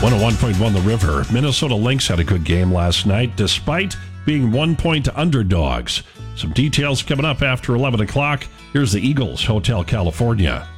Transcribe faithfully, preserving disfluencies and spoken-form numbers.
one oh one point one The River. Minnesota Lynx had a good game last night, despite being one-point underdogs. Some details coming up after eleven o'clock. Here's the Eagles, Hotel California.